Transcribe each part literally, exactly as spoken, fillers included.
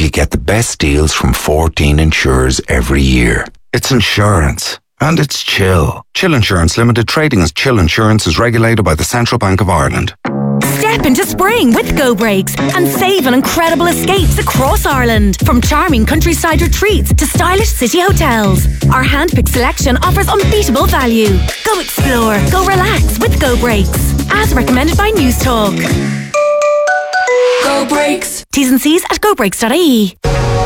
you get the best deals from fourteen insurers every year. It's insurance. And it's Chill. Chill Insurance Limited, trading as Chill Insurance, is regulated by the Central Bank of Ireland. Step into spring with Go Breaks and save on incredible escapes across Ireland. From charming countryside retreats to stylish city hotels. Our hand-picked selection offers unbeatable value. Go explore, go relax with Go Breaks. As recommended by News Talk. Go Breaks. T's and C's at go breaks dot I E.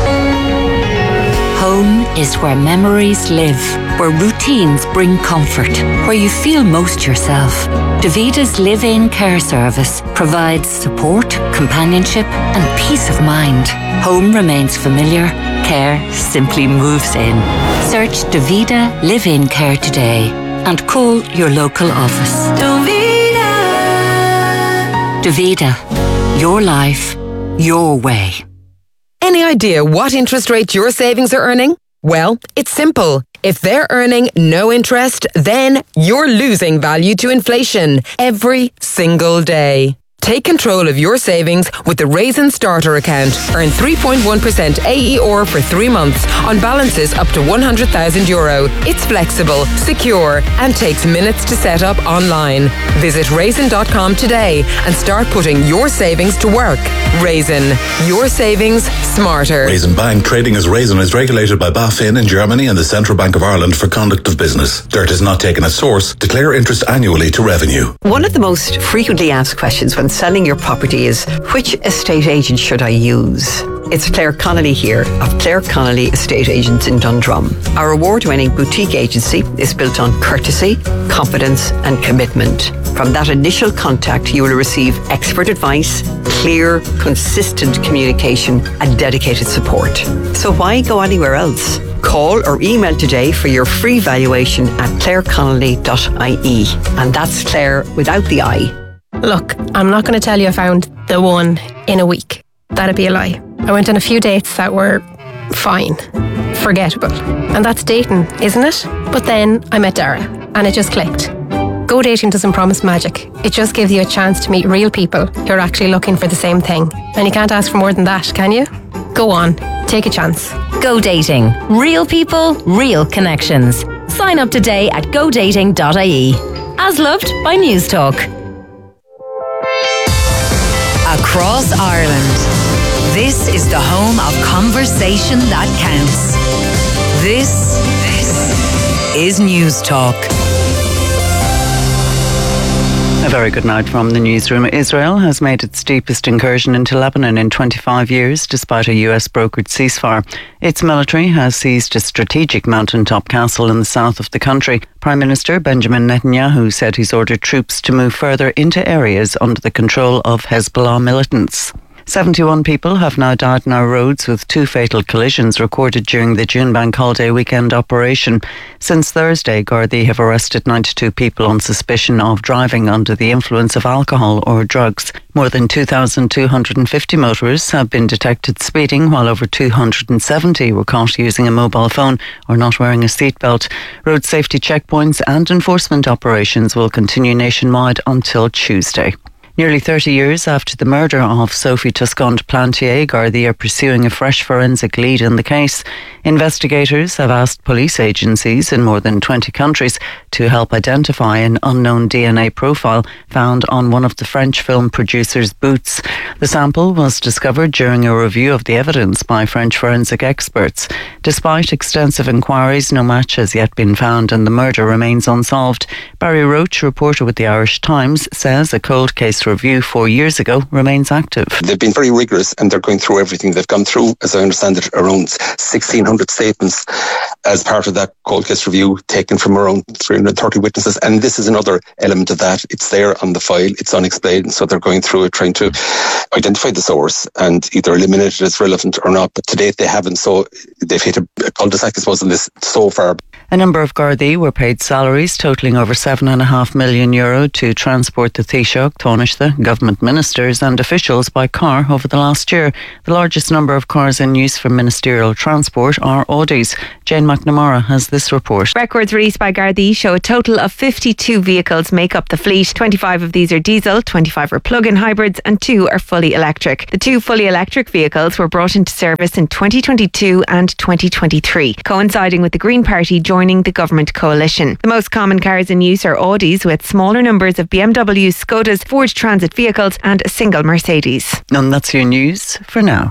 Home is where memories live, where routines bring comfort, where you feel most yourself. Davita's live-in care service provides support, companionship and peace of mind. Home remains familiar, care simply moves in. Search Davita Live-in Care today and call your local office. Davita. Davita, your life, your way. Any idea what interest rate your savings are earning? Well, it's simple. If they're earning no interest, then you're losing value to inflation every single day. Take control of your savings with the Raisin Starter account. Earn three point one percent A E R for three months on balances up to one hundred thousand euro. It's flexible, secure and takes minutes to set up online. Visit raisin dot com today and start putting your savings to work. Raisin, your savings smarter. Raisin Bank, trading as Raisin, is regulated by BaFin in Germany and the Central Bank of Ireland for conduct of business. Dirt is not taken as source. Declare interest annually to revenue. One of the most frequently asked questions when selling your property is, which estate agent should I use? It's Claire Connolly here of Claire Connolly Estate Agents in Dundrum. Our award-winning boutique agency is built on courtesy, confidence and commitment. From that initial contact, you will receive expert advice, clear, consistent communication and dedicated support. So why go anywhere else? Call or email today for your free valuation at claire connolly dot I E. And that's Claire without the I. Look, I'm not going to tell you I found the one in a week. That'd be a lie. I went on a few dates that were fine, forgettable. And that's dating, isn't it? But then I met Dara and it just clicked. Go dating doesn't promise magic. It just gives you a chance to meet real people who are actually looking for the same thing. And you can't ask for more than that, can you? Go on, take a chance. Go Dating. Real people, real connections. Sign up today at go dating dot I E. As loved by News Talk. Across Ireland, this is the home of conversation that counts. This, this is News Talk. A very good night from the newsroom. Israel has made its deepest incursion into Lebanon in twenty-five years, despite a U S brokered ceasefire. Its military has seized a strategic mountaintop castle in the south of the country. Prime Minister Benjamin Netanyahu said he's ordered troops to move further into areas under the control of Hezbollah militants. seventy-one people have now died in our roads, with two fatal collisions recorded during the June Bank Holiday weekend operation. Since Thursday, Gardaí have arrested ninety-two people on suspicion of driving under the influence of alcohol or drugs. More than two thousand two hundred fifty motorists have been detected speeding, while over two hundred seventy were caught using a mobile phone or not wearing a seatbelt. Road safety checkpoints and enforcement operations will continue nationwide until Tuesday. Nearly thirty years after the murder of Sophie Toscon Plantier, Gardaí are pursuing a fresh forensic lead in the case. Investigators have asked police agencies in more than twenty countries to help identify an unknown D N A profile found on one of the French film producer's boots. The sample was discovered during a review of the evidence by French forensic experts. Despite extensive inquiries, no match has yet been found and the murder remains unsolved. Barry Roach, reporter with the Irish Times, says a cold case review four years ago remains active. They've been very rigorous and they're going through everything. They've gone through, as I understand it, around sixteen hundred statements as part of that cold case review, taken from around three hundred thirty witnesses. And this is another element of that. It's there on the file, it's unexplained, so they're going through it, trying to identify the source and either eliminate it as relevant or not. But to date they haven't, so they've hit a cul-de-sac, I suppose, in this so far. A number of Gardaí were paid salaries totalling over seven and a half million euro to transport the Taoiseach, Taoiseach, government ministers and officials by car over the last year. The largest number of cars in use for ministerial transport are Audis. Jane McNamara has this report. Records released by Gardaí show a total of fifty-two vehicles make up the fleet. twenty-five of these are diesel, twenty-five are plug-in hybrids and two are fully electric. The two fully electric vehicles were brought into service in twenty twenty-two and twenty twenty-three, coinciding with the Green Party joining the government coalition. The most common cars in use are Audis, with smaller numbers of B M Ws, Skodas, Ford Transit vehicles and a single Mercedes. And that's your news for now.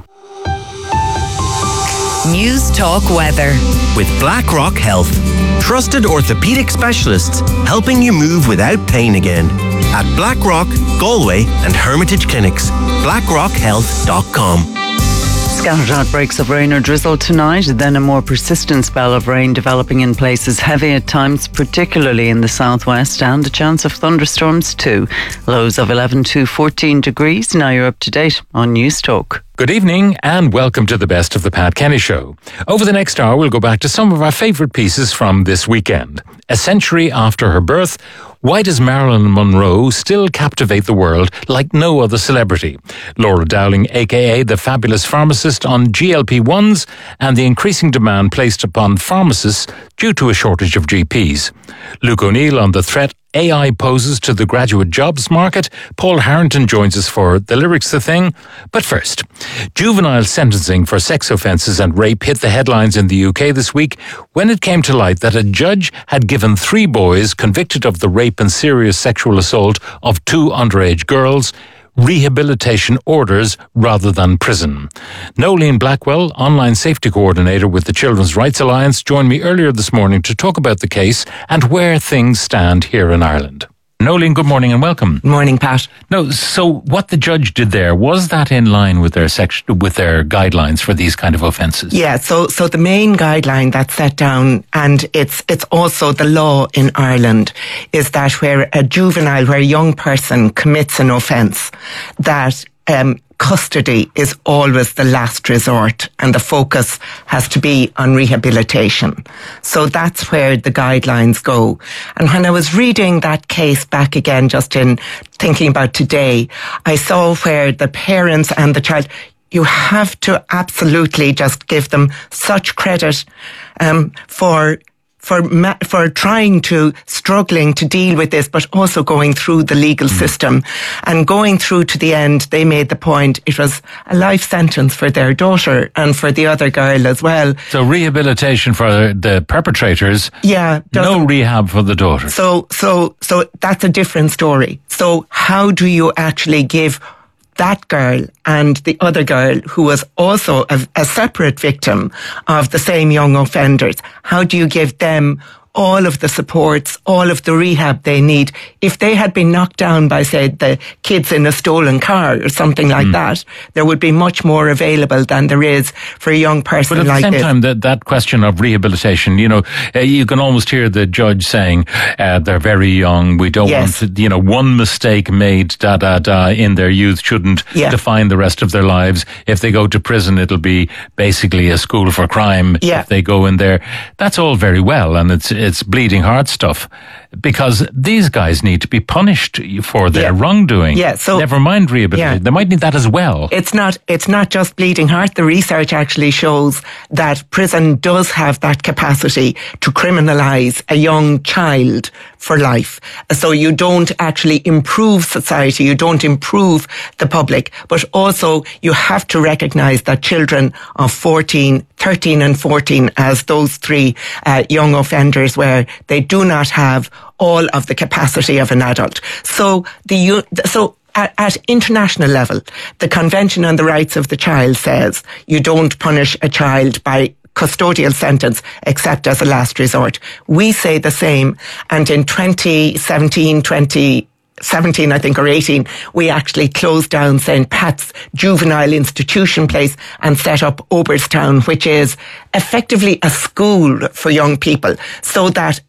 News Talk Weather with BlackRock Health. Trusted orthopaedic specialists helping you move without pain again. At BlackRock, Galway and Hermitage Clinics. blackrock health dot com. Scattered outbreaks of rain or drizzle tonight, then a more persistent spell of rain developing in places heavy at times, particularly in the southwest, and a chance of thunderstorms too. Lows of eleven to fourteen degrees. Now you're up to date on News Talk. Good evening and welcome to the Best of the Pat Kenny Show. Over the next hour, we'll go back to some of our favourite pieces from this weekend. A century after her birth, why does Marilyn Monroe still captivate the world like no other celebrity? Laura Dowling, aka the fabulous pharmacist, on G L P ones and the increasing demand placed upon pharmacists due to a shortage of G Ps. Luke O'Neill on the threat A I poses to the graduate jobs market. Paul Harrington joins us for the lyrics the thing. But first, juvenile sentencing for sex offences and rape hit the headlines in the U K this week when it came to light that a judge had given three boys convicted of the rape and serious sexual assault of two underage girls rehabilitation orders rather than prison. Nolene Blackwell, online safety coordinator with the Children's Rights Alliance, joined me earlier this morning to talk about the case and where things stand here in Ireland. Nolene, good morning and welcome. Morning, Pat. No, so what the judge did there, was that in line with their section, with their guidelines for these kind of offences? Yeah, so so the main guideline that's set down, and it's it's also the law in Ireland, is that where a juvenile, where a young person commits an offence, that um, custody is always the last resort and the focus has to be on rehabilitation. So that's where the guidelines go. And when I was reading that case back again, just in thinking about today, I saw where the parents and the child, you have to absolutely just give them such credit um, for for ma- for trying to, struggling to deal with this, but also going through the legal system. And going through to the end, they made the point it was a life sentence for their daughter and for the other girl as well. So rehabilitation for the perpetrators, yeah, no rehab for the daughter. So, so, so that's a different story. So how do you actually give that girl and the other girl, who was also a, a separate victim of the same young offenders, how do you give them all of the supports, all of the rehab they need? If they had been knocked down by, say, the kids in a stolen car or something like mm. that, there would be much more available than there is for a young person like this. But at the same time, that, that question of rehabilitation, you know, uh, you can almost hear the judge saying, uh, they're very young, we don't yes. want to, you know, one mistake made, da, da, da, in their youth shouldn't yeah. define the rest of their lives. If they go to prison, it'll be basically a school for crime yeah. if they go in there. That's all very well, and it's It's bleeding heart stuff, because these guys need to be punished for their yeah. wrongdoing. Yeah, so never mind rehabilitation. Yeah. They might need that as well. It's not. It's not just bleeding heart. The research actually shows that prison does have that capacity to criminalise a young child for life. So you don't actually improve society. You don't improve the public, but also you have to recognise that children of fourteen, thirteen, and fourteen, as those three uh, young offenders, where they do not have all of the capacity of an adult. So the so at, at international level, the Convention on the Rights of the Child says you don't punish a child by custodial sentence except as a last resort. We say the same, and in twenty seventeen, twenty seventeen, I think, or eighteen, we actually closed down Saint Pat's Juvenile Institution Place and set up Oberstown, which is effectively a school for young people, so that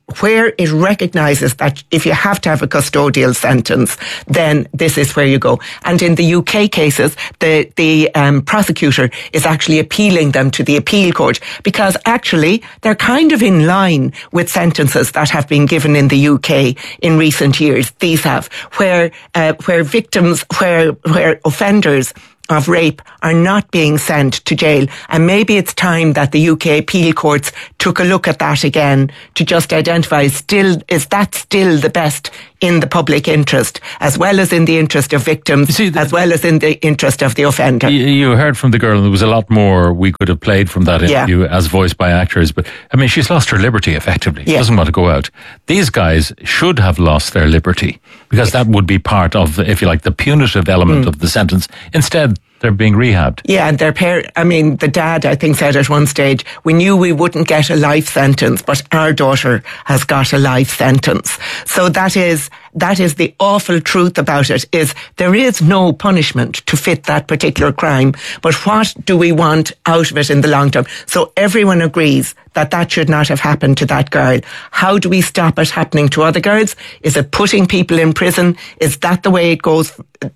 where it recognises that if you have to have a custodial sentence, then this is where you go. And in the U K cases, the, the um, prosecutor is actually appealing them to the appeal court, because actually they're kind of in line with sentences that have been given in the U K in recent years. These have, where, uh, where victims, where, where offenders of rape are not being sent to jail. And maybe it's time that the U K appeal courts took a look at that again to just identify, still, is that still the best in the public interest, as well as in the interest of victims, see, the, as well as in the interest of the offender. You, you heard from the girl, and there was a lot more we could have played from that interview yeah. as voiced by actors. But, I mean, she's lost her liberty, effectively. She yeah. doesn't want to go out. These guys should have lost their liberty, because that would be part of, if you like, the punitive element mm. of the sentence. Instead, they're being rehabbed. Yeah, and their parent, I mean, the dad, I think, said at one stage, we knew we wouldn't get a life sentence, but our daughter has got a life sentence. So that is, that is the awful truth about it, is there is no punishment to fit that particular crime, but what do we want out of it in the long term? So everyone agrees that that should not have happened to that girl. How do we stop it happening to other girls? Is it putting people in prison? Is that the way it goes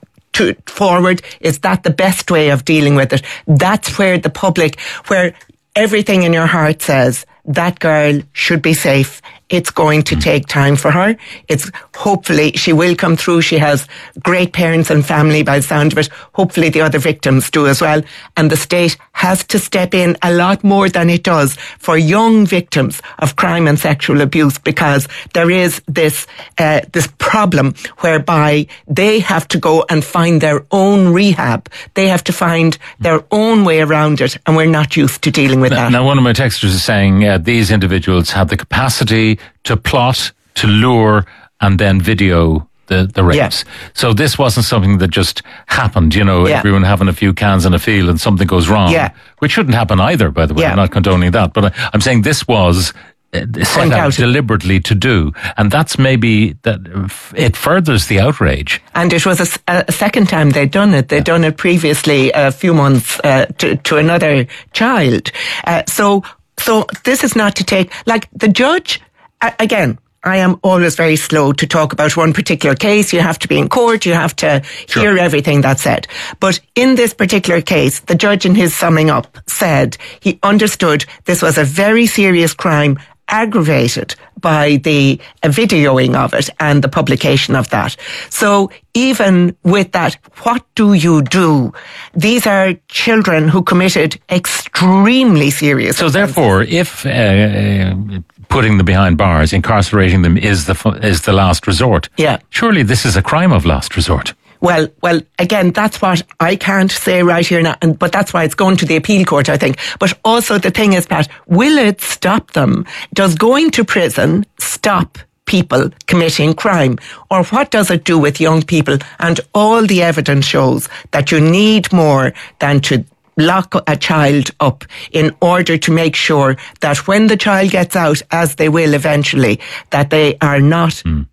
to forward? Is that the best way of dealing with it? That's where the public, where everything in your heart says that girl should be safe. It's going to take time for her. It's hopefully she will come through. She has great parents and family by the sound of it. Hopefully the other victims do as well. And the state has to step in a lot more than it does for young victims of crime and sexual abuse, because there is this, uh, this problem whereby they have to go and find their own rehab. They have to find their own way around it. And we're not used to dealing with now, that. Now, one of my texters is saying uh, these individuals have the capacity to plot, to lure, and then video the, the rapes. Yeah. So this wasn't something that just happened, you know, yeah. everyone having a few cans in a field and something goes wrong. Yeah. Which shouldn't happen either, by the way. Yeah. I'm not condoning that. But I, I'm saying this was uh, set out deliberately to do. And that's maybe, that it furthers the outrage. And it was a, a second time they'd done it. They'd yeah. done it previously a few months uh, to, to another child. Uh, so, so this is not to take, like the judge, again, I am always very slow to talk about one particular case. You have to be in court. You have to sure. hear everything that's said. But in this particular case, the judge in his summing up said he understood this was a very serious crime, aggravated by the uh, videoing of it and the publication of that. So even with that, what do you do? These are children who committed extremely serious So offenses. Therefore, if uh, putting them behind bars, incarcerating them is the is the last resort, yeah. surely this is a crime of last resort. Well, well, again, that's what I can't say right here now, and, but that's why it's going to the appeal court, I think. But also the thing is, Pat, will it stop them? Does going to prison stop people committing crime? Or what does it do with young people? And all the evidence shows that you need more than to lock a child up in order to make sure that when the child gets out, as they will eventually, that they are not mm.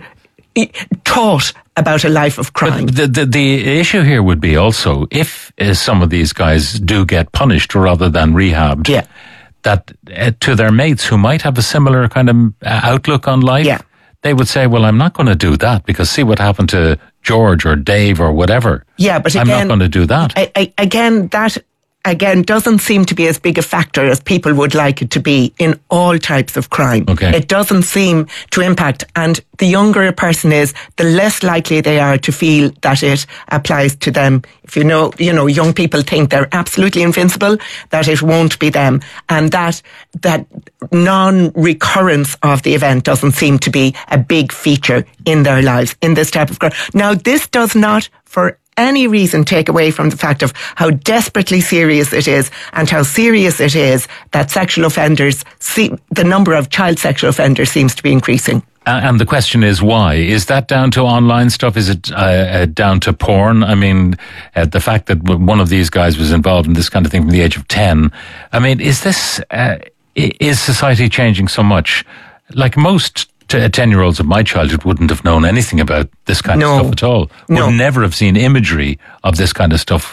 taught about a life of crime. But the, the the issue here would be also, if uh, some of these guys do get punished rather than rehabbed, yeah. that uh, to their mates who might have a similar kind of uh, outlook on life, yeah. they would say, well, I'm not going to do that, because see what happened to George or Dave or whatever. Yeah, but again, I'm not going to do that. I, I, again, that again doesn't seem to be as big a factor as people would like it to be in all types of crime. Okay. It doesn't seem to impact, and the younger a person is, the less likely they are to feel that it applies to them. If you know, you know, young people think they're absolutely invincible, that it won't be them, and that that non-recurrence of the event doesn't seem to be a big feature in their lives in this type of crime. Now, this does not, for any reason, take away from the fact of how desperately serious it is, and how serious it is that sexual offenders, see, the number of child sexual offenders seems to be increasing. Uh, and the question is why? Is that down to online stuff? Is it uh, uh, down to porn? I mean, uh, the fact that one of these guys was involved in this kind of thing from the age of ten. I mean, is this, uh, is society changing so much? Like most ten-year-olds of my childhood wouldn't have known anything about this kind no. of stuff at all. No. Would never have seen imagery of this kind of stuff,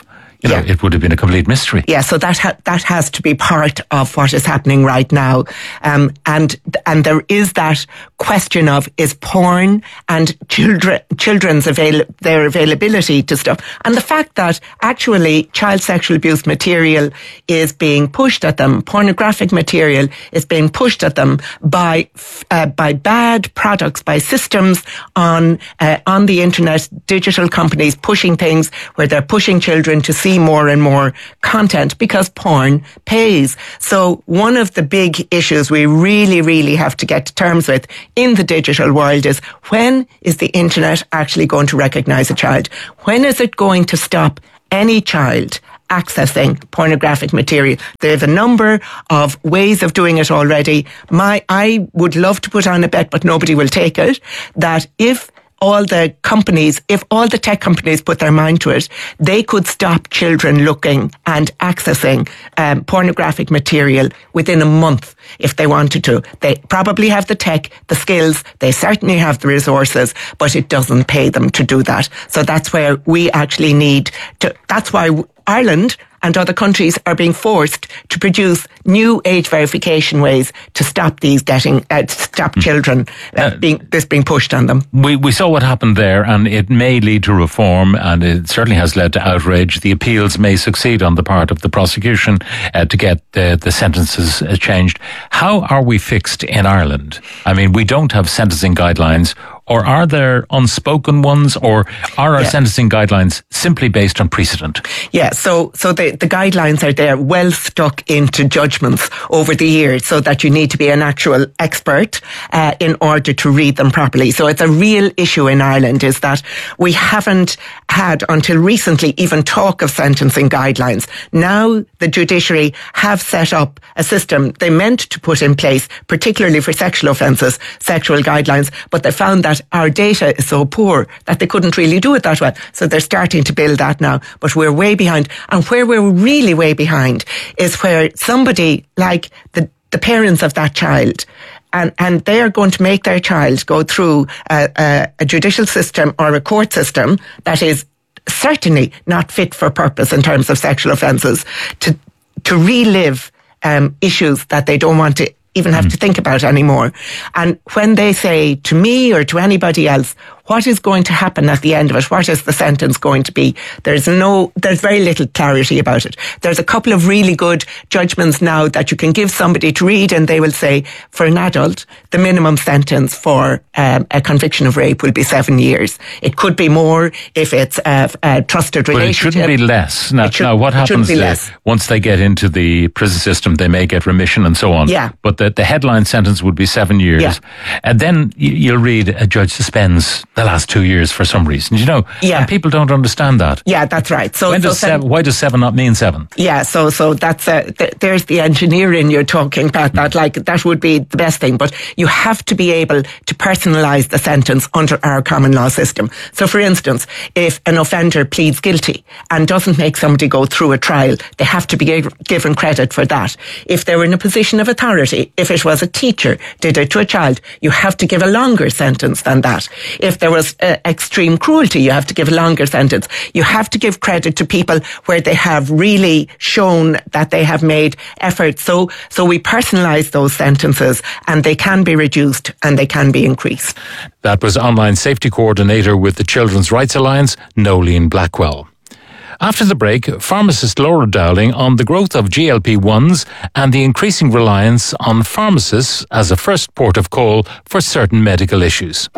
You know, yeah. it would have been a complete mystery. Yeah, so that ha- that has to be part of what is happening right now. Um, and and there is that question of, is porn and children children's avail- their availability to stuff, and the fact that actually child sexual abuse material is being pushed at them, pornographic material is being pushed at them by uh, by bad products, by systems on uh, on the internet, digital companies pushing things where they're pushing children to see more and more content because porn pays. So one of the big issues we really, really have to get to terms with in the digital world is, when is the internet actually going to recognise a child? When is it going to stop any child accessing pornographic material? They have a number of ways of doing it already. My, I would love to put on a bet, but nobody will take it, that if all the companies, if all the tech companies put their mind to it, they could stop children looking and accessing um, pornographic material within a month if they wanted to. They probably have the tech, the skills, they certainly have the resources, but it doesn't pay them to do that. So that's where we actually need to, that's why Ireland and other countries are being forced to produce new age verification ways to stop these getting, uh, to stop mm. children uh, uh, being this being pushed on them. We we saw what happened there, and it may lead to reform, and it certainly has led to outrage. The appeals may succeed on the part of the prosecution uh, to get uh, the sentences uh, changed. How are we fixed in Ireland? I mean, we don't have sentencing guidelines. Or are there unspoken ones, or are our yeah. sentencing guidelines simply based on precedent? Yeah, so so the, the guidelines are there, well stuck into judgments over the years, so that you need to be an actual expert uh, in order to read them properly. So it's a real issue in Ireland, is that we haven't had until recently even talk of sentencing guidelines. Now the judiciary have set up a system they meant to put in place, particularly for sexual offences, sexual guidelines, but they found that our data is so poor that they couldn't really do it that well. So they're starting to build that now, but we're way behind. And where we're really way behind is where somebody like the, the parents of that child, and, and they are going to make their child go through a, a, a judicial system or a court system that is certainly not fit for purpose in terms of sexual offences, to, to relive um, issues that they don't want to even have mm. to think about anymore. And when they say to me or to anybody else, what is going to happen at the end of it? What is the sentence going to be? There's no, there's very little clarity about it. There's a couple of really good judgments now that you can give somebody to read, and they will say, for an adult, the minimum sentence for um, a conviction of rape will be seven years. It could be more if it's a, a trusted relationship. But it shouldn't be less. Now, should, now what happens is, once they get into the prison system, they may get remission and so on. Yeah. But the, the headline sentence would be seven years. Yeah. And then you'll read a judge suspends the last two years for some reason, you know. Yeah. And people don't understand that. Yeah, that's right. So, when so does seven, seven, why does seven not mean seven? Yeah, so so that's uh, th- there's the engineering you're talking about. That like that would be the best thing, but you have to be able to personalise the sentence under our common law system. So, for instance, if an offender pleads guilty and doesn't make somebody go through a trial, they have to be g- given credit for that. If they were in a position of authority, if it was a teacher did it to a child, you have to give a longer sentence than that. If there was uh, extreme cruelty, you have to give a longer sentence. You have to give credit to people where they have really shown that they have made effort. So, so we personalise those sentences, and they can be reduced and they can be increased. That was Online Safety Coordinator with the Children's Rights Alliance, Nolene Blackwell. After the break, pharmacist Laura Dowling on the growth of G L P ones and the increasing reliance on pharmacists as a first port of call for certain medical issues.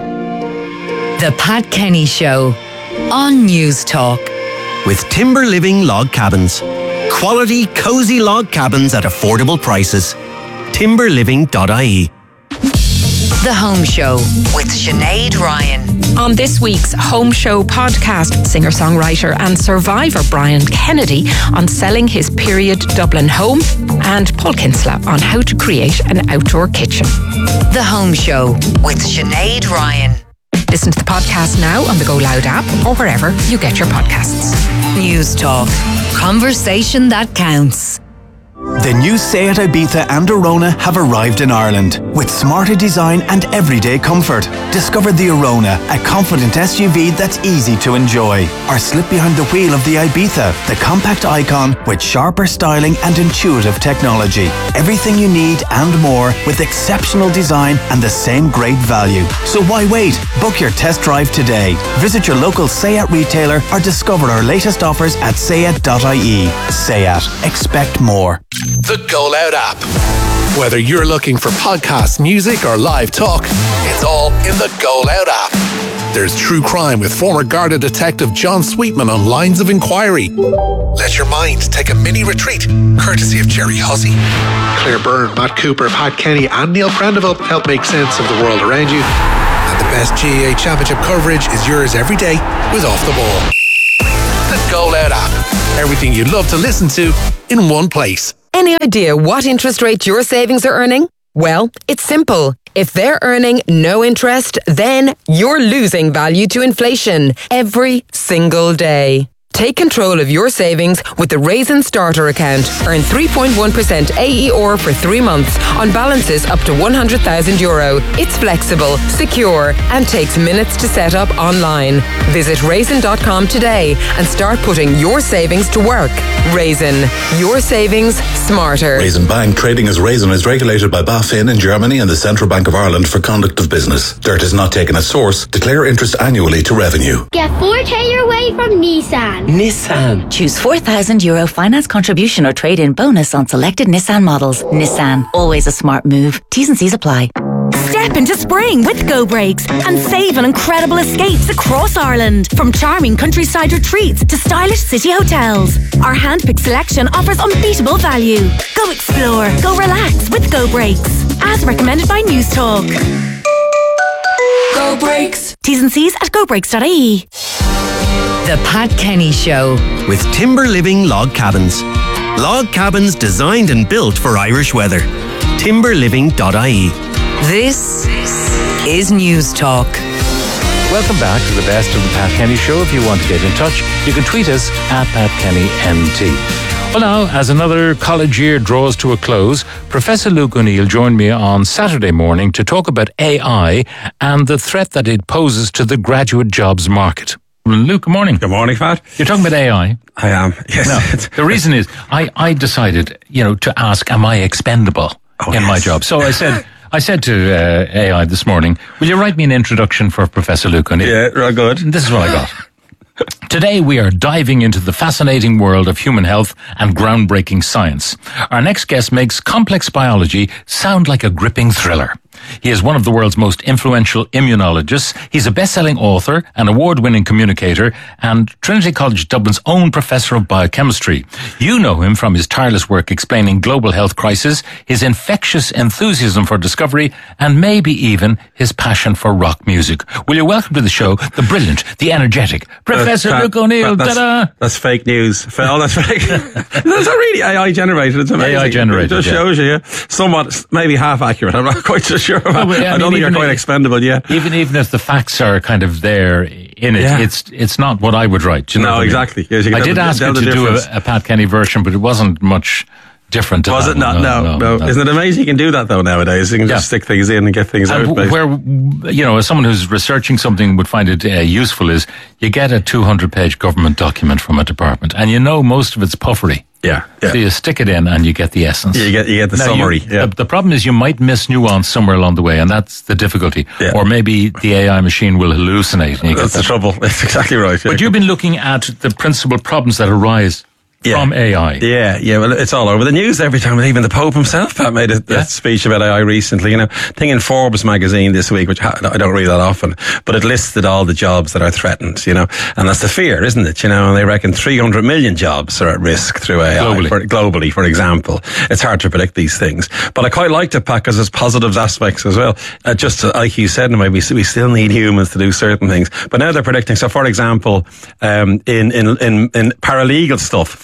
The Pat Kenny Show on News Talk. With Timber Living Log Cabins. Quality, cosy log cabins at affordable prices. timber living dot I E. The Home Show with Sinead Ryan. On this week's Home Show podcast, singer-songwriter and survivor Brian Kennedy on selling his period Dublin home, and Paul Kinsella on how to create an outdoor kitchen. The Home Show with Sinead Ryan. Listen to the podcast now on the Go Loud app or wherever you get your podcasts. News Talk. Conversation that counts. The new Seat Ibiza and Arona have arrived in Ireland with smarter design and everyday comfort. Discover the Arona, a confident S U V that's easy to enjoy. Or slip behind the wheel of the Ibiza, the compact icon with sharper styling and intuitive technology. Everything you need and more with exceptional design and the same great value. So why wait? Book your test drive today. Visit your local Seat retailer or discover our latest offers at seat dot I E. Seat. Expect more. The Go Loud app. Whether you're looking for podcasts, music, or live talk, it's all in the Go Loud app. There's true crime with former Garda detective John Sweetman on Lines of Inquiry. Let your mind take a mini retreat, courtesy of Jerry Hussey. Claire Byrne, Matt Cooper, Pat Kenny, and Neil Prendeville help make sense of the world around you. And the best G A A Championship coverage is yours every day with Off the Ball. The Go Loud app. Everything you'd love to listen to in one place. Any idea what interest rate your savings are earning? Well, it's simple. If they're earning no interest, then you're losing value to inflation every single day. Take control of your savings with the Raisin Starter account. Earn three point one percent A E R for three months on balances up to one hundred thousand euro. It's flexible, secure, and takes minutes to set up online. Visit raisin dot com today and start putting your savings to work. Raisin, your savings smarter. Raisin Bank trading as Raisin is regulated by BaFin in Germany and the Central Bank of Ireland for conduct of business. Dirt is not taken at source. Declare interest annually to revenue. Get four K your way from Nissan. Nissan. Choose four thousand euro finance contribution or trade-in bonus on selected Nissan models. Nissan. Always a smart move. T's and C's apply. Step into spring with Go Brakes and save on incredible escapes across Ireland. From charming countryside retreats to stylish city hotels. Our hand-picked selection offers unbeatable value. Go explore, go relax with Go Brakes. As recommended by News Talk. Go Brakes. T's and C's at go brakes dot I E. The Pat Kenny Show. With Timber Living Log Cabins. Log cabins designed and built for Irish weather. timber living dot I E. This is News Talk. Welcome back to the best of the Pat Kenny Show. If you want to get in touch, you can tweet us at Pat Kenny M T. Well, now, as another college year draws to a close, Professor Luke O'Neill joined me on Saturday morning to talk about A I and the threat that it poses to the graduate jobs market. Luke, good morning. Good morning, Pat. You're talking about A I. I am, yes. Now, the reason is, I, I decided, you know, to ask, am I expendable oh, in yes. my job? So I said... I said to uh, A I this morning, will you write me an introduction for Professor Luke O'Neill? Yeah, real good. And this is what I got. Today we are diving into the fascinating world of human health and groundbreaking science. Our next guest makes complex biology sound like a gripping thriller. He is one of the world's most influential immunologists. He's a best-selling author, an award-winning communicator, and Trinity College Dublin's own professor of biochemistry. You know him from his tireless work explaining global health crisis, his infectious enthusiasm for discovery, and maybe even his passion for rock music. Will you welcome to the show the brilliant, the energetic Professor uh, Luke O'Neill? That's, Ta-da! That's fake news. Oh, that's fake. That's not really A I generated. It's amazing. A I generated. It just yeah. shows you, yeah. Somewhat, maybe half accurate. I'm not quite so sure about. No, I, I, I don't think you're quite if, expendable yet. Even even if the facts are kind of there in it, yeah. it's it's not what I would write. You know no, exactly. Yes, you I did the, ask her to do a, a Pat Kenny version, but it wasn't much different. To Was that it not? No no, no, no. Isn't it amazing you can do that though nowadays? You can just yeah. stick things in and get things and out. W- where, you know, as someone who's researching something would find it uh, useful is you get a two hundred page government document from a department and you know most of it's puffery. Yeah, yeah. So you stick it in and you get the essence. You get you get the now summary. You, yeah. the, the problem is you might miss nuance somewhere along the way, and that's the difficulty. Yeah. Or maybe the A I machine will hallucinate. And you that's get that. the trouble. That's exactly right. Yeah. But you've been looking at the principal problems that arise yeah. from A I. Yeah, yeah. Well, it's all over the news every time. Even the Pope himself, Pat, made a, yeah. a speech about A I recently. You know, thing in Forbes magazine this week, which I don't read that often, but it listed all the jobs that are threatened. You know, and that's the fear, isn't it? You know, and they reckon three hundred million jobs are at risk through A I globally. For, globally, for example. It's hard to predict these things, but I quite liked it, Pat, because there's positive aspects as well. Uh, just uh, like you said, in a way, we we still need humans to do certain things, but now they're predicting. So, for example, um, in in in in paralegal stuff.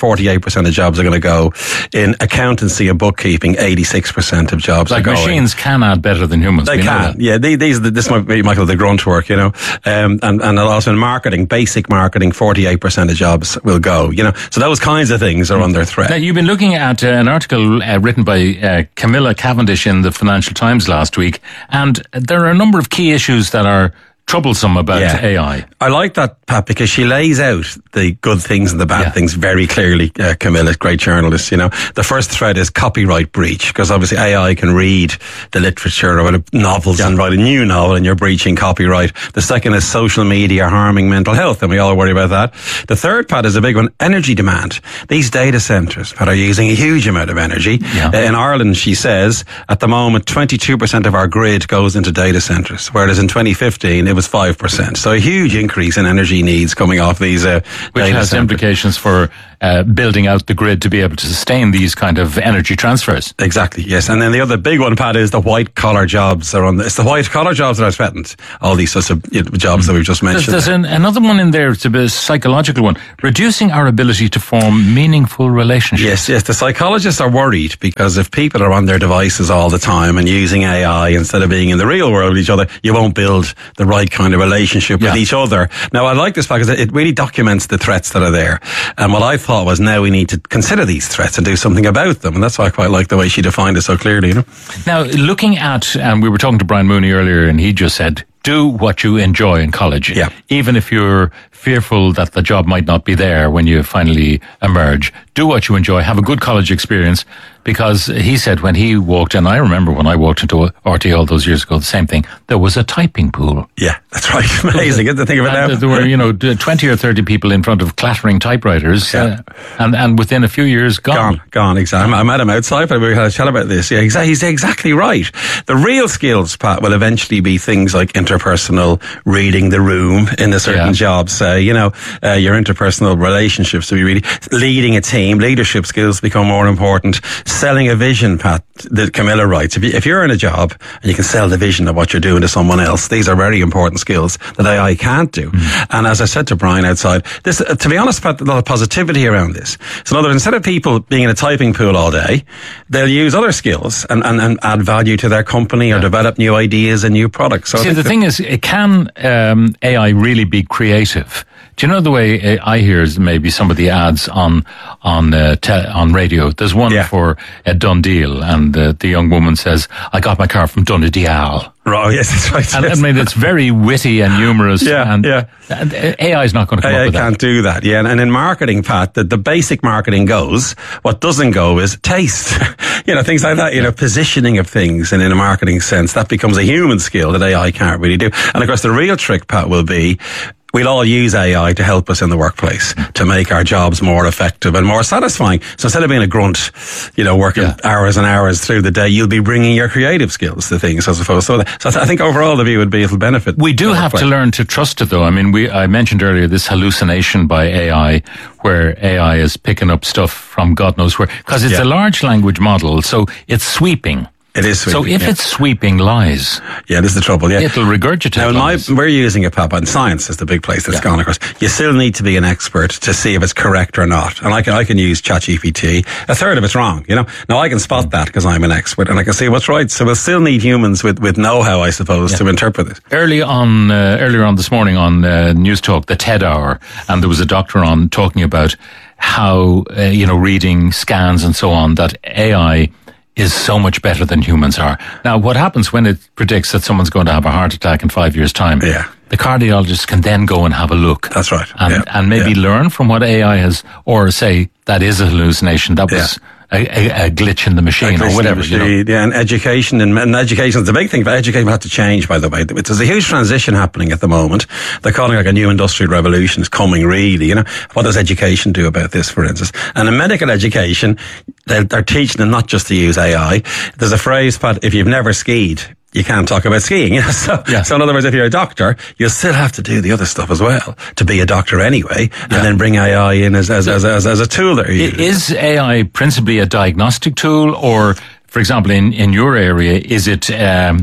forty-eight percent of jobs are going to go. In accountancy and bookkeeping, eighty-six percent of jobs like are going. Machines can add better than humans. They we can. Know that. Yeah, they, these, this might be, Michael, the grunt work, you know. Um, and, and also in marketing, basic marketing, forty-eight percent of jobs will go, you know. So those kinds of things are under threat. Now, you've been looking at uh, an article uh, written by uh, Camilla Cavendish in the Financial Times last week, and there are a number of key issues that are troublesome about yeah. A I. I like that, Pat, because she lays out the good things and the bad yeah. things very clearly. Uh, Camilla, great journalist, you know. The first threat is copyright breach, because obviously A I can read the literature or novels yeah. and write a new novel and you're breaching copyright. The second is social media harming mental health, and we all worry about that. The third, Pat, is a big one, energy demand. These data centres, Pat, are using a huge amount of energy. Yeah. Uh, in Ireland, she says, at the moment, twenty-two percent of our grid goes into data centres, whereas in twenty fifteen, it was five percent. So a huge increase in energy needs coming off these uh, Which has centers. implications for uh, building out the grid to be able to sustain these kind of energy transfers. Exactly, yes. And then the other big one, Pat, is the white-collar jobs are on the, it's the white-collar jobs that are threatened. All these sorts of you know, jobs mm. that we've just mentioned. There's, there's an, another one in there, it's a psychological one. Reducing our ability to form meaningful relationships. Yes, yes. The psychologists are worried because if people are on their devices all the time and using A I instead of being in the real world with each other, you won't build the right kind of relationship yeah. with each other. Now, I like this because it really documents the threats that are there. And what I thought was now we need to consider these threats and do something about them. And that's why I quite like the way she defined it so clearly, you know. Now, looking at, and we were talking to Brian Mooney earlier, and he just said, do what you enjoy in college. Yeah. Even if you're fearful that the job might not be there when you finally emerge, do what you enjoy, have a good college experience, because he said when he walked in, I remember when I walked into R T all those years ago, the same thing, there was a typing pool. Yeah, that's right. Amazing, to think of it now. And there were, you know, twenty or thirty people in front of clattering typewriters, yeah. uh, and, and within a few years, gone. Gone, gone, exactly. I met him outside, but we had a chat about this. Yeah, exactly. He's exactly right. The real skills, Pat, will eventually be things like interpersonal, reading the room in a certain yeah. job, say, you know, uh, your interpersonal relationships to be really, leading a team, leadership skills become more important. Selling a vision, Pat, that Camilla writes. If, you, if you're in a job and you can sell the vision of what you're doing to someone else, these are very important skills that A I can't do. Mm. And as I said to Brian outside, this, uh, to be honest, Pat, a lot of positivity around this. So in other words, instead of people being in a typing pool all day, they'll use other skills and, and, and add value to their company or yeah. develop new ideas and new products. So See, the thing is, it can um, A I really be creative? Do you know the way I hear is maybe some of the ads on on uh, te- on radio? There's one yeah. for a Dundeel, and uh, the young woman says, "I got my car from Dundee." Oh, yes, that's right. And yes. I mean, it's very witty and humorous. Yeah, and, yeah. And A I is not going to come A I up with that. can't do that, yeah. And, and in marketing, Pat, the, the basic marketing goes. What doesn't go is taste. you know, things like that, you know, positioning of things. And in a marketing sense, that becomes a human skill that A I can't really do. And of course, the real trick, Pat, will be we'll all use A I to help us in the workplace, to make our jobs more effective and more satisfying. So instead of being a grunt, you know, working yeah. hours and hours through the day, you'll be bringing your creative skills to things, I suppose. So, so I think overall the view would be it'll benefit. We do have to learn to trust it, though. I mean, we I mentioned earlier this hallucination by A I, where A I is picking up stuff from God knows where, because it's yeah. a large language model, so it's sweeping. It is sweeping. So if yeah. it's sweeping lies, yeah, this is the trouble. Yeah, it'll regurgitate. Now, lies. My, we're using it, Papa, and science is the big place that's yeah. gone across. You still need to be an expert to see if it's correct or not. And I can I can use ChatGPT. A third of it's wrong. You know, now I can spot that because I'm an expert and I can see what's right. So we'll still need humans with with know-how, I suppose, yeah. to interpret it. Early on, uh, earlier on this morning on uh, News Talk, the TED Hour, and there was a doctor on talking about how uh, you know reading scans and so on that A I is so much better than humans are. Now, what happens when it predicts that someone's going to have a heart attack in five years' time? Yeah. The cardiologist can then go and have a look. That's right. And, yeah. and maybe yeah. learn from what A I has, or say that is a hallucination. That was yeah. a, a, a glitch in the machine or whatever. Machine, you know? Yeah, and education and, and education is the big thing. But education will have to change, by the way. There's a huge transition happening at the moment. They're calling it like a new industrial revolution is coming. Really, you know, what does education do about this, for instance? And in medical education, they're, they're teaching them not just to use A I. There's a phrase, Pat, if you've never skied, you can't talk about skiing. You know? So, yeah. so in other words, if you're a doctor, you'll still have to do the other stuff as well to be a doctor anyway, and yeah. then bring A I in as as, as as as a tool that you Is A I principally a diagnostic tool, or, for example, in, in your area, is it um,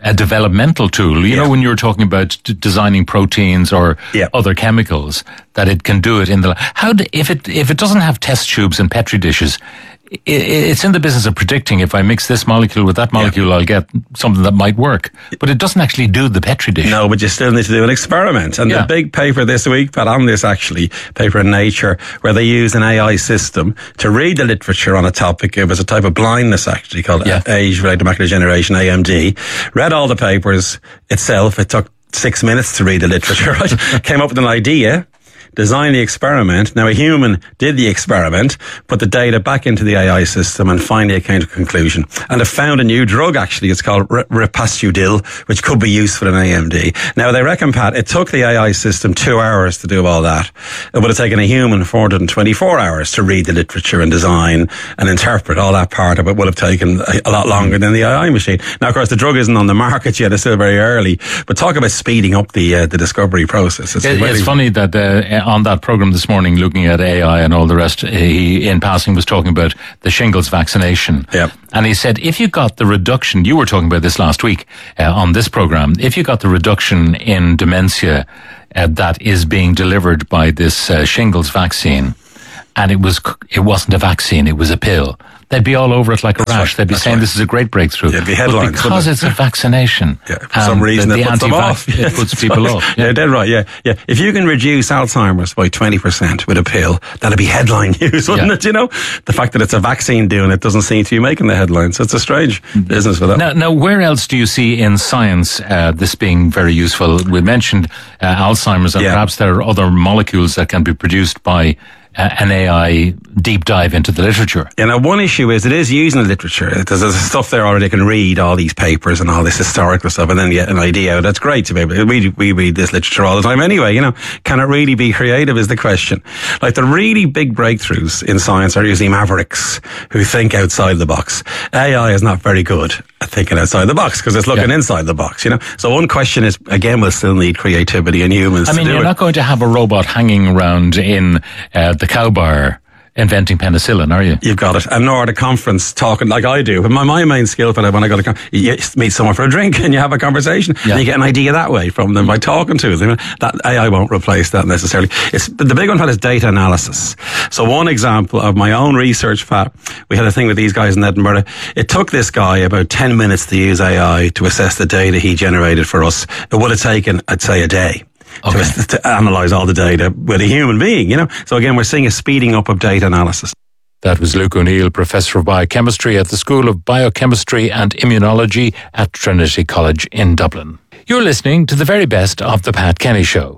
a developmental tool. You yeah. know, when you were talking about d- designing proteins or yeah. other chemicals, that it can do it in the... How do, if it if it doesn't have test tubes and Petri dishes, it, it's in the business of predicting if I mix this molecule with that molecule, yeah. I'll get something that might work. But it doesn't actually do the Petri dish. No, but you still need to do an experiment. And yeah. the big paper this week, Pat, on this actually, paper in Nature, where they use an A I system to read the literature on a topic. It was a type of blindness actually called yeah. age-related macular degeneration, A M D. Read all the papers itself. It took six minutes to read the literature, right? Came up with an idea, designed the experiment. Now, a human did the experiment, put the data back into the A I system, and finally came to a conclusion. And it found a new drug, actually. It's called R- Rapastudil, which could be useful in A M D. Now, they reckon, Pat, it took the A I system two hours to do all that. It would have taken a human four hundred twenty-four hours to read the literature and design and interpret. All that part of it would have taken a, a lot longer than the A I machine. Now, of course, the drug isn't on the market yet. It's still very early. But talk about speeding up the uh, the discovery process. It's, it, really, it's funny that... Uh, on that program this morning, looking at A I and all the rest, he, in passing, was talking about the shingles vaccination. Yep. And he said, if you got the reduction, you were talking about this last week uh, on this program, if you got the reduction in dementia uh, that is being delivered by this uh, shingles vaccine, and it was it wasn't a vaccine, it was a pill, they'd be all over it like a That's rash. right. They'd be That's saying right. this is a great breakthrough. Yeah, it'd be headlines. But because it's a vaccination, yeah, for some reason the, it the puts them off. It puts people off. Yeah, dead right. Yeah, yeah. If you can reduce Alzheimer's by twenty percent with a pill, that'd be headline news, wouldn't Yeah. it? You know, the fact that it's a vaccine doing it doesn't seem to be making the headlines. So it's a strange business for that. Now, now, where else do you see in science uh, this being very useful? We mentioned uh, Alzheimer's, and Yeah. perhaps there are other molecules that can be produced by uh, an A I deep dive into the literature. You know, one issue is it is using the literature. There's, there's stuff there already. You can read all these papers and all this historical stuff, and then get an idea. That's great to be able to we, we read this literature all the time anyway. You know, can it really be creative is the question. Like the really big breakthroughs in science are usually mavericks who think outside the box. A I is not very good at thinking outside the box because it's looking yeah. inside the box, you know. So one question is, again, we'll still need creativity in humans I mean, to do you're it. not going to have a robot hanging around in uh, the cow bar inventing penicillin, are you? You've got it. And nor at a conference talking like I do. But my, my main skill for that, when I go to con- you meet someone for a drink and you have a conversation yeah. and you get an idea that way from them by talking to them. That A I won't replace that necessarily. It's the big one is data analysis. So one example of my own research, Pat, we had a thing with these guys in Edinburgh. It took this guy about ten minutes to use A I to assess the data he generated for us. It would have taken, I'd say, a day. Okay. To, to analyse all the data with a human being, you know. So again, we're seeing a speeding up of data analysis. That was Luke O'Neill, Professor of Biochemistry at the School of Biochemistry and Immunology at Trinity College in Dublin. You're listening to the very best of The Pat Kenny Show.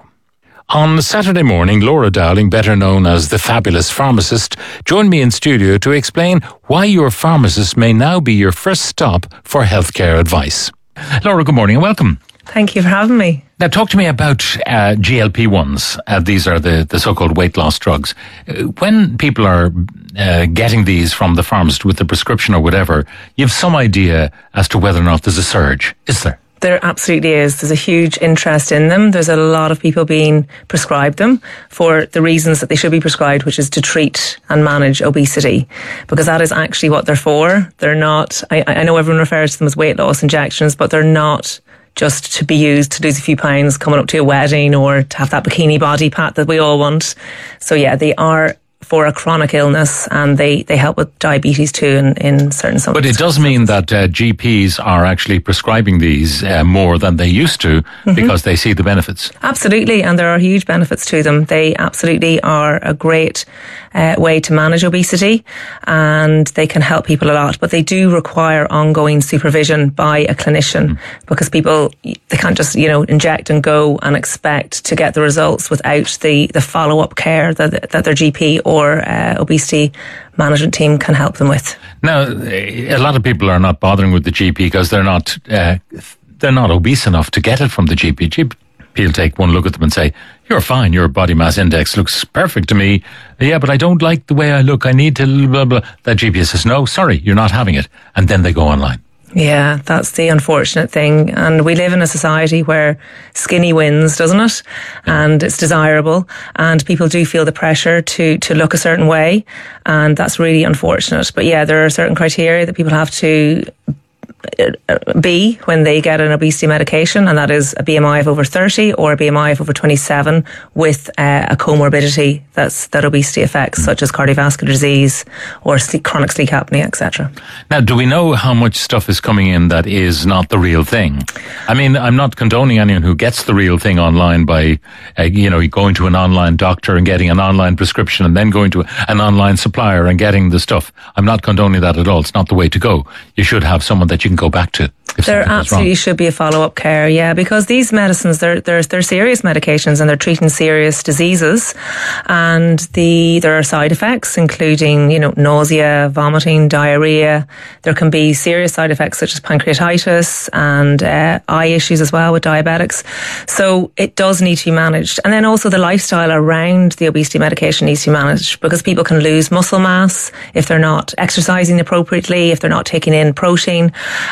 On Saturday morning, Laura Dowling, better known as the Fabulous Pharmacist, joined me in studio to explain why your pharmacist may now be your first stop for healthcare advice. Laura, good morning and welcome. Thank you for having me. Now, talk to me about uh, G L P ones. Uh, these are the, the so-called weight loss drugs. Uh, when people are uh, getting these from the pharmacist with the prescription or whatever, you have some idea as to whether or not there's a surge, is there? There absolutely is. There's a huge interest in them. There's a lot of people being prescribed them for the reasons that they should be prescribed, which is to treat and manage obesity, because that is actually what they're for. They're not, I, I know everyone refers to them as weight loss injections, but they're not just to be used to lose a few pounds coming up to a wedding or to have that bikini body, Pat, that we all want. So yeah, they are for a chronic illness, and they, they help with diabetes too in, in certain some. But it does mean that uh, G Ps are actually prescribing these uh, more than they used to mm-hmm. because they see the benefits. Absolutely, and there are huge benefits to them. They absolutely are a great uh, way to manage obesity, and they can help people a lot. But they do require ongoing supervision by a clinician mm. because people, they can't just, you know, inject and go and expect to get the results without the, the follow-up care that, that their G P or or uh, obesity management team can help them with. Now, a lot of people are not bothering with the G P because they're not uh, they're not obese enough to get it from the G P. G P will take one look at them and say, "You're fine. Your body mass index looks perfect to me. Yeah, but I don't like the way I look. I need to blah blah." That G P says, "No, sorry, you're not having it," and then they go online. Yeah, that's the unfortunate thing. And we live in a society where skinny wins, doesn't it? And it's desirable. And people do feel the pressure to, to look a certain way. And that's really unfortunate. But yeah, there are certain criteria that people have to be when they get an obesity medication, and that is a B M I of over thirty or a B M I of over twenty-seven with uh, a comorbidity that's that obesity affects, such as cardiovascular disease or sleep, chronic sleep apnea, et cetera. Now, do we know how much stuff is coming in that is not the real thing? I mean, I'm not condoning anyone who gets the real thing online by, uh, you know, going to an online doctor and getting an online prescription and then going to an online supplier and getting the stuff. I'm not condoning that at all. It's not the way to go. You should have someone that you can go back to. There absolutely should be a follow-up care, yeah, because these medicines, they're, they're, they're serious medications and they're treating serious diseases, and the there are side effects, including, you know, nausea, vomiting, diarrhea. There can be serious side effects such as pancreatitis and uh, eye issues as well with diabetics. So it does need to be managed. And then also the lifestyle around the obesity medication needs to be managed, because people can lose muscle mass if they're not exercising appropriately, if they're not taking in protein.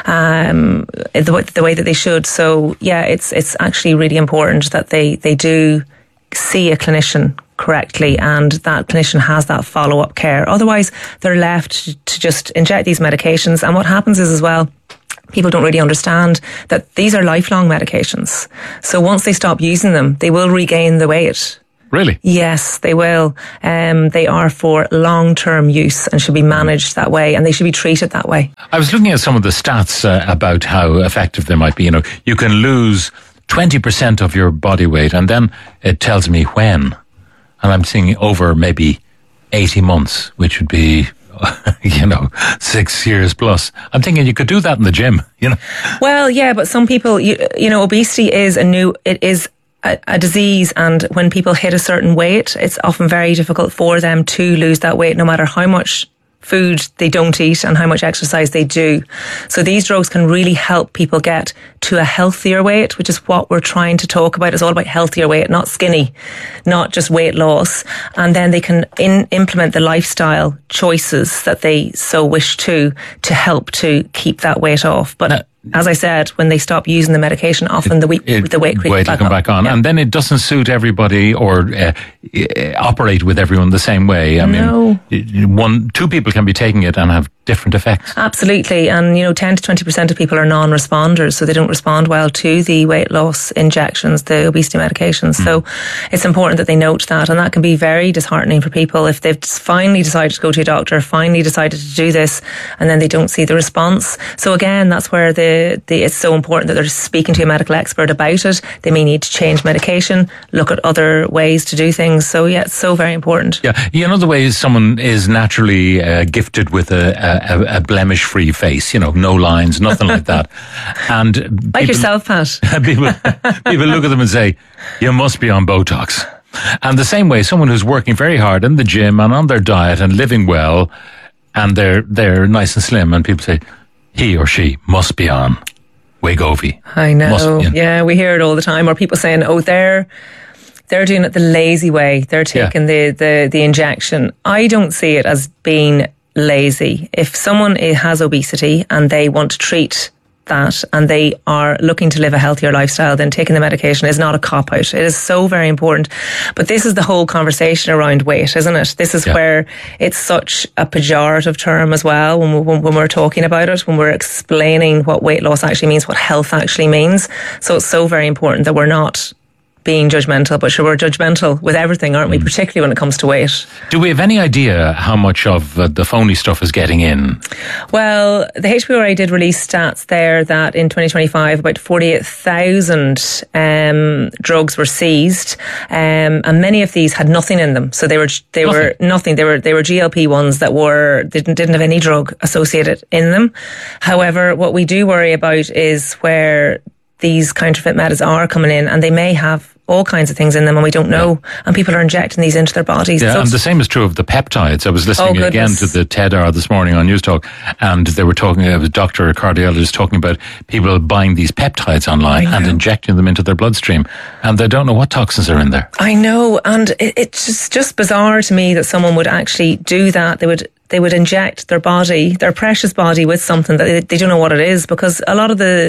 Um, The way, the way that they should. So yeah, it's it's actually really important that they, they do see a clinician correctly, and that clinician has that follow-up care. Otherwise, they're left to just inject these medications. And what happens is as well, people don't really understand that these are lifelong medications. So once they stop using them, they will regain the weight. Really? Yes, they will. Um, they are for long-term use and should be managed that way, and they should be treated that way. I was looking at some of the stats uh, about how effective they might be. You know, you can lose twenty percent of your body weight, and then it tells me when. And I'm seeing over maybe eighty months, which would be, you know, six years plus. I'm thinking you could do that in the gym, you know. Well, yeah, but some people, you, you know, obesity is a new, it is A, a disease, and when people hit a certain weight, it's often very difficult for them to lose that weight, no matter how much food they don't eat and how much exercise they do. So these drugs can really help people get to a healthier weight, which is what we're trying to talk about. It's all about healthier weight, not skinny, not just weight loss. And then they can in, implement the lifestyle choices that they so wish to, to help to keep that weight off. But uh, as I said, when they stop using the medication, often the weight, it, the weight creeps back, come back on. Yeah. And then it doesn't suit everybody or uh, operate with everyone the same way. I no. mean, one, two people can be taking it and have different effects. Absolutely. And, you know, ten to twenty percent of people are non-responders, so they don't respond well to the weight loss injections, the obesity medications. Mm. So it's important that they note that, and that can be very disheartening for people if they've finally decided to go to a doctor, finally decided to do this, and then they don't see the response. So again, that's where the The, it's so important that they're speaking to a medical expert about it. They may need to change medication, look at other ways to do things. So yeah, it's so very important. Yeah, you know, the way someone is naturally uh, gifted with a, a, a blemish-free face, you know, no lines, nothing like that. And like people, yourself, Pat. people, people look at them and say, you must be on Botox. And the same way, someone who's working very hard in the gym and on their diet and living well, and they're they're nice and slim, and people say, he or she must be on Wegovy. I know. Must, yeah. yeah, we hear it all the time. Or people saying, oh, they're they're doing it the lazy way. They're taking yeah. the, the, the injection. I don't see it as being lazy. If someone has obesity and they want to treat that and they are looking to live a healthier lifestyle, then taking the medication is not a cop-out. It is so very important. But this is the whole conversation around weight, isn't it? This is yeah. where it's such a pejorative term as well when, we, when we're talking about it, when we're explaining what weight loss actually means, what health actually means. So it's so very important that we're not being judgmental, but sure, we're judgmental with everything, aren't we? Mm. Particularly when it comes to weight. Do we have any idea how much of uh, the phony stuff is getting in? Well, the H P R A did release stats there that in twenty twenty-five, about forty-eight thousand um, drugs were seized, um, and many of these had nothing in them. So they were they nothing. were nothing. They were they were G L P ones that were didn't didn't have any drug associated in them. However, what we do worry about is where these counterfeit meds are coming in, and they may have all kinds of things in them and we don't know, yeah. and people are injecting these into their bodies. Yeah, so and the same is true of the peptides. I was listening oh, again to the TED Hour this morning on News Talk, and they were talking, a doctor, a cardiologist, talking about people buying these peptides online and injecting them into their bloodstream, and they don't know what toxins are in there. I know, and it, it's just, just bizarre to me that someone would actually do that. They would they would inject their body, their precious body, with something that they, they don't know what it is, because a lot of the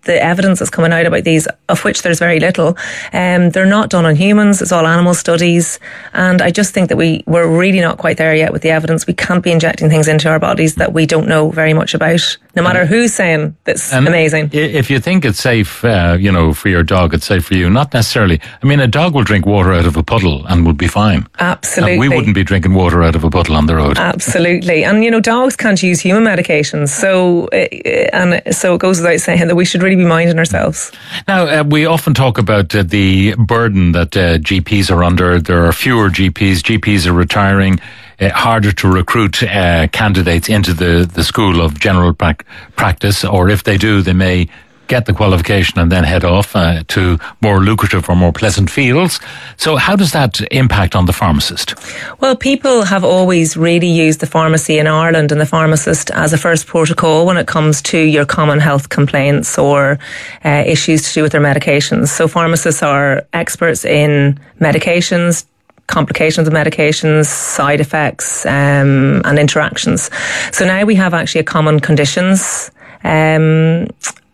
the evidence that's coming out about these, of which there's very little, um, they're not done on humans. It's all animal studies. And I just think that we, we're really not quite there yet with the evidence. We can't be injecting things into our bodies that we don't know very much about, no matter who's saying that's And amazing. If you think it's safe, uh, you know, for your dog, it's safe for you. Not necessarily. I mean, a dog will drink water out of a puddle and will be fine. Absolutely. And we wouldn't be drinking water out of a puddle on the road. Absolutely. And, you know, dogs can't use human medications. So, uh, and so it goes without saying that we should really be minding ourselves. Now, uh, we often talk about uh, the burden that uh, G Ps are under. There are fewer G Ps. G Ps are retiring. Uh, harder to recruit uh, candidates into the, the school of general pra- practice, or if they do, they may get the qualification and then head off uh, to more lucrative or more pleasant fields. So how does that impact on the pharmacist? Well, people have always really used the pharmacy in Ireland and the pharmacist as a first protocol when it comes to your common health complaints or uh, issues to do with their medications. So pharmacists are experts in medications, complications of medications, side effects, um, and interactions. So now we have actually a common conditions um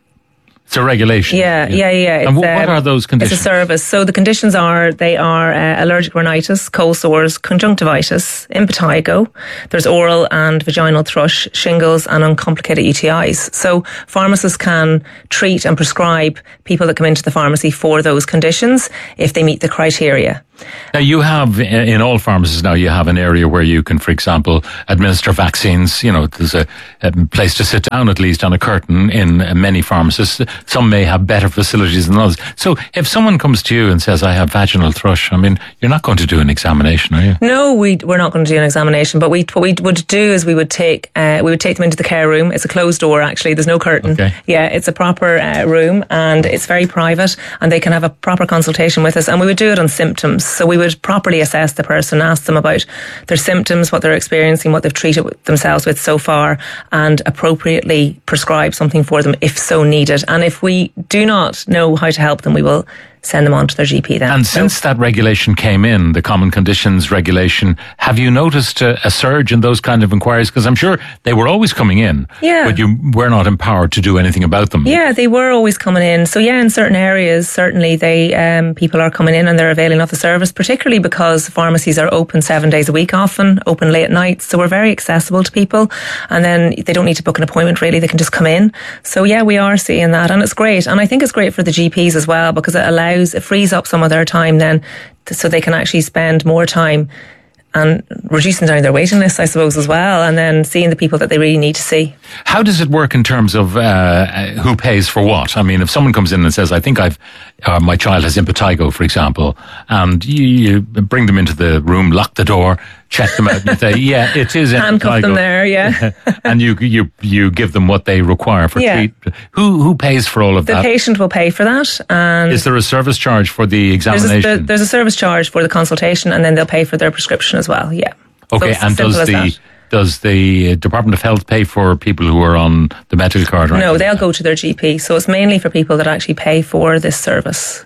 It's a regulation. Yeah, yeah, yeah. And It's, what um, are those conditions? It's a service. So the conditions are, they are uh, allergic rhinitis, cold sores, conjunctivitis, impetigo. There's oral and vaginal thrush, shingles, and uncomplicated U T Is. So pharmacists can treat and prescribe people that come into the pharmacy for those conditions if they meet the criteria. Now you have, in all pharmacies now, you have an area where you can, for example, administer vaccines. You know, there's a, a place to sit down at least on a curtain in many pharmacies. Some may have better facilities than others. So if someone comes to you and says, I have vaginal thrush, I mean, you're not going to do an examination, are you? No, we, we're not going to do an examination, but we, what we would do is we would take, uh, we would take them into the care room. It's a closed door, actually. There's no curtain. Okay. Yeah, it's a proper uh, room and it's very private and they can have a proper consultation with us, and we would do it on symptoms. So we would properly assess the person, ask them about their symptoms, what they're experiencing, what they've treated themselves with so far, and appropriately prescribe something for them if so needed. And if we do not know how to help them, we will send them on to their G P then. And since that regulation came in, the common conditions regulation, have you noticed a, a surge in those kind of inquiries? Because I'm sure they were always coming in, Yeah. but you were not empowered to do anything about them. Yeah, they were always coming in. So yeah, in certain areas, certainly they um, people are coming in and they're availing of the service, particularly because pharmacies are open seven days a week often, open late at night. So we're very accessible to people, and then they don't need to book an appointment really, they can just come in. So yeah, we are seeing that, and it's great. And I think it's great for the G Ps as well, because it allows, it frees up some of their time then, so they can actually spend more time and reducing down their waiting list, I suppose, as well, and then seeing the people that they really need to see. How does it work in terms of uh, who pays for what? I mean, if someone comes in and says, I think I've, uh, my child has impetigo, for example, and you, you bring them into the room, lock the door, check them out and say, yeah, it is impetigo. Handcuff them there, yeah. And you, you, you give them what they require for Yeah. treatment. Who, who pays for all of The that? patient will pay for that. And Is there a service charge for the there's a, examination? there- there's a service charge for the consultation, and then they'll pay for their prescription as well, yeah. So Okay, it's and simple does as the that. does the Department of Health pay for people who are on the medical card? Or No, they'll go to their G P. So it's mainly for people that actually pay for this service.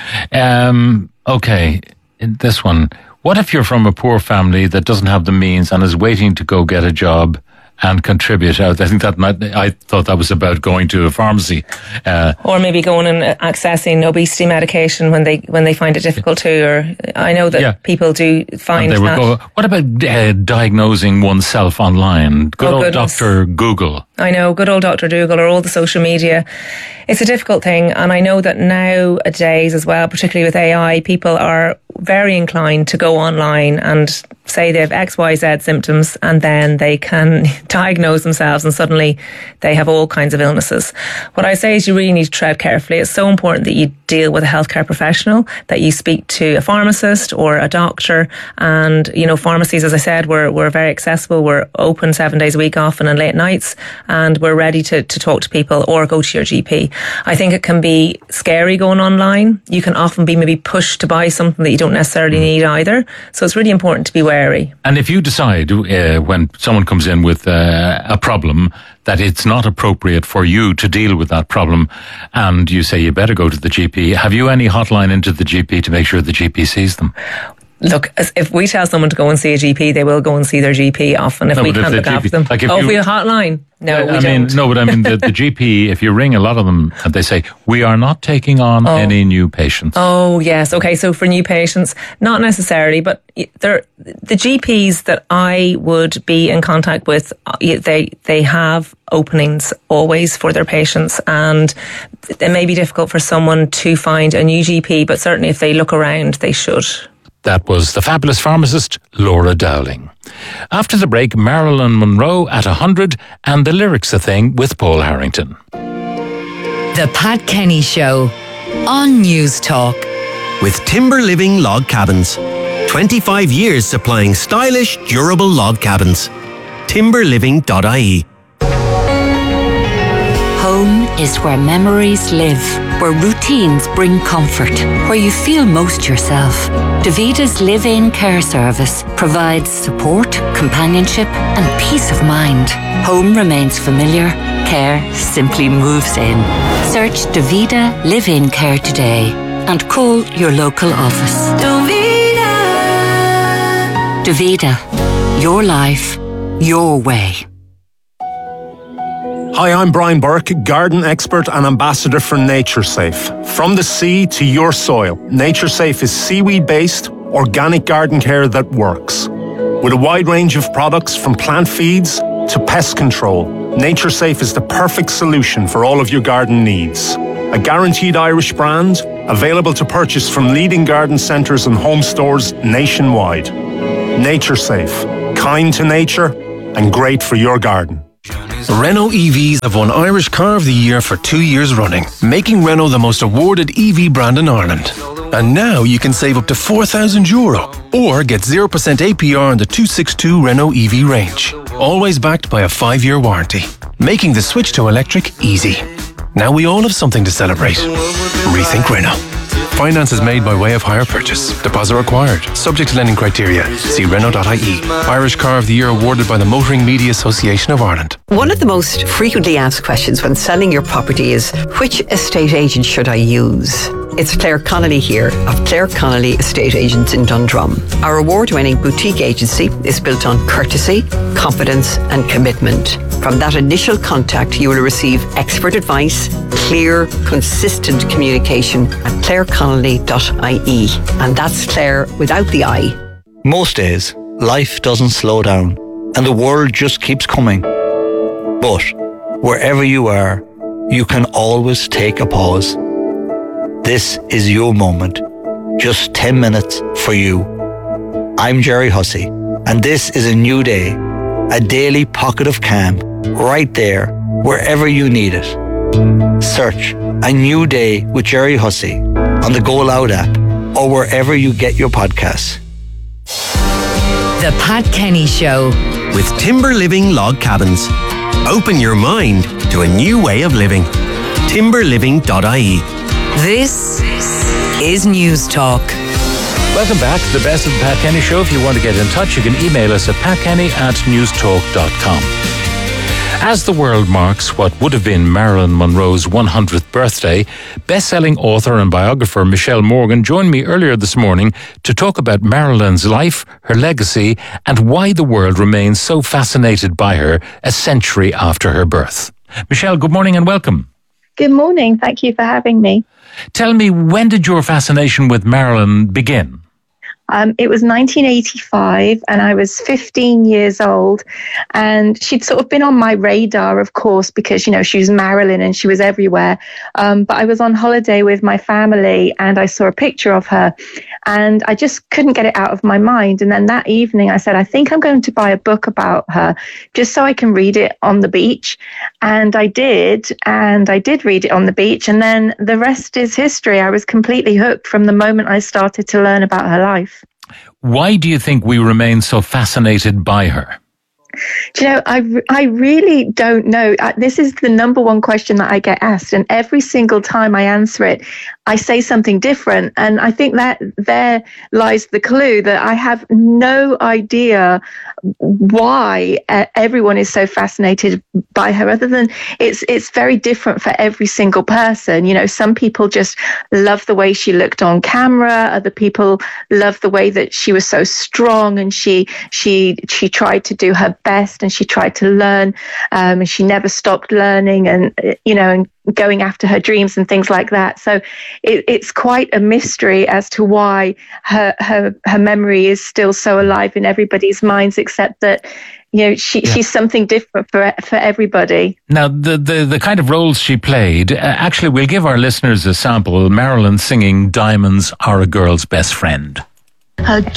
Um, okay, in this one. What if you're from a poor family that doesn't have the means and is waiting to go get a job and contribute? I think that might, I thought that was about going to a pharmacy. Uh, Or maybe going and accessing obesity medication when they when they find it difficult to. Or I know that Yeah. people do find and they would that. go, what about uh, diagnosing oneself online? Good Oh, old goodness. Doctor Google. I know, good old Doctor Dougal or all the social media. It's a difficult thing, and I know that nowadays as well, particularly with A I, people are very inclined to go online and say they have X, Y, Z symptoms, and then they can diagnose themselves, and suddenly they have all kinds of illnesses. What I say is you really need to tread carefully. It's so important that you deal with a healthcare professional, that you speak to a pharmacist or a doctor. And, you know, pharmacies, as I said, we're, we're very accessible. We're open seven days a week often and late nights, and we're ready to, to talk to people or go to your G P. I think it can be scary going online. You can often be maybe pushed to buy something that you don't necessarily need either. So it's really important to be wary. And if you decide uh, when someone comes in with uh, a problem that it's not appropriate for you to deal with that problem, and you say you better go to the G P, have you any hotline into the G P to make sure the G P sees them? Look, as if we tell someone to go and see a G P, they will go and see their G P often if No, we but if can't the look G P after them. like if oh, you- if we have a hotline? No, we I don't. mean, no, but I mean, the, the G P, if you ring a lot of them and they say, we are not taking on Oh. any new patients. Oh, yes. Okay. So for new patients, not necessarily, but there, the G Ps that I would be in contact with, uh, they, they have openings always for their patients, and it may be difficult for someone to find a new G P, but certainly if they look around, they should. That was the fabulous pharmacist, Laura Dowling. After the break, Marilyn Monroe at one hundred and the Lyrics a Thing with Paul Harrington. The Pat Kenny Show on News Talk. With Timber Living Log Cabins. twenty-five years supplying stylish, durable log cabins. timber living dot I E. Home is where memories live, where routines bring comfort, where you feel most yourself. Davita's live-in care service provides support, companionship and peace of mind. Home remains familiar, care simply moves in. Search Davita Live-in Care today and call your local office. Davita. Davita, your life, your way. Hi, I'm Brian Burke, garden expert and ambassador for NatureSafe. From the sea to your soil, NatureSafe is seaweed-based, organic garden care that works. With a wide range of products from plant feeds to pest control, NatureSafe is the perfect solution for all of your garden needs. A guaranteed Irish brand, available to purchase from leading garden centres and home stores nationwide. NatureSafe, kind to nature and great for your garden. Renault E Vs have won Irish Car of the Year for two years running, making Renault the most awarded E V brand in Ireland. And now you can save up to four thousand euro or get zero percent A P R on the two sixty-two Renault E V range. Always backed by a five-year warranty, making the switch to electric easy. Now we all have something to celebrate. Rethink Renault. Finance is made by way of hire purchase. Deposit required. Subject to lending criteria. See Renault dot I E. Irish Car of the Year awarded by the Motoring Media Association of Ireland. One of the most frequently asked questions when selling your property is, which estate agent should I use? It's Claire Connolly here of Claire Connolly Estate Agents in Dundrum. Our award-winning boutique agency is built on courtesy, confidence and commitment. From that initial contact, you will receive expert advice, clear, consistent communication at claire connolly dot I E. And that's Claire without the I. Most days, life doesn't slow down and the world just keeps coming. But wherever you are, you can always take a pause. This is your moment. Just ten minutes for you. I'm Jerry Hussey, and this is a new day, a daily pocket of calm, right there, wherever you need it. Search A New Day with Jerry Hussey on the Go Loud app or wherever you get your podcasts. The Pat Kenny Show. With Timber Living Log Cabins. Open your mind to a new way of living. timber living dot I E. This is News Talk. Welcome back to the Best of the Pat Kenny Show. If you want to get in touch, you can email us at patkenny at newstalk dot com. As the world marks what would have been Marilyn Monroe's one hundredth birthday, best-selling author and biographer Michelle Morgan joined me earlier this morning to talk about Marilyn's life, her legacy, and why the world remains so fascinated by her a century after her birth. Michelle, good morning and welcome. Good morning. Thank you for having me. Tell me, when did your fascination with Marilyn begin? Um, it was nineteen eighty-five and I was fifteen years old, and she'd sort of been on my radar, of course, because, you know, she was Marilyn and she was everywhere. Um, but I was on holiday with my family and I saw a picture of her and I just couldn't get it out of my mind. And then that evening I said, I think I'm going to buy a book about her just so I can read it on the beach. And I did, and I did read it on the beach. And then the rest is history. I was completely hooked from the moment I started to learn about her life. Why do you think we remain so fascinated by her? Do you know, I, I really don't know. Uh, this is the number one question that I get asked. And every single time I answer it, I say something different. And I think that there lies the clue that I have no idea why uh, everyone is so fascinated by her, other than it's it's very different for every single person. You know, some people just love the way she looked on camera. Other people love the way that she was so strong, and she she she tried to do her best, and she tried to learn, um, and she never stopped learning, and you know, and going after her dreams and things like that. So it, it's quite a mystery as to why her her her memory is still so alive in everybody's minds, except that, you know, she, yeah. she's something different for for everybody. Now, the, the, the kind of roles she played, uh, actually, we'll give our listeners a sample. Marilyn singing Diamonds Are a Girl's Best Friend. A